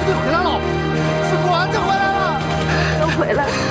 子回来了，是果子回来了， 都回来了。